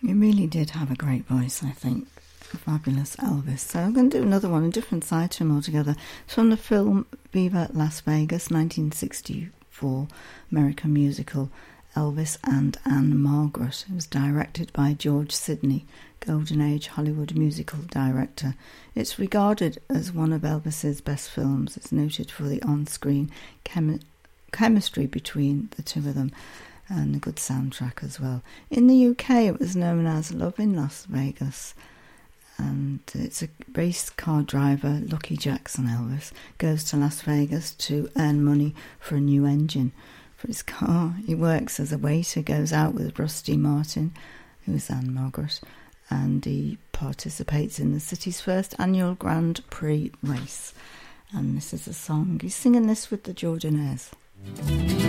He really did have a great voice, I think. Fabulous Elvis. So I'm going to do another one, a different side to him altogether. It's from the film Viva Las Vegas, 1964, American musical Elvis and Anne Margaret. It was directed by George Sidney, Golden Age Hollywood musical director. It's regarded as one of Elvis's best films. It's noted for the on-screen chemistry between the two of them, and a good soundtrack as well. In the UK, it was known as Love in Las Vegas, and it's a race car driver, Lucky Jackson Elvis, goes to Las Vegas to earn money for a new engine for his car. He works as a waiter, goes out with Rusty Martin, who is Anne Margaret, and he participates in the city's first annual Grand Prix race. And this is a song. He's singing this with the Jordanaires.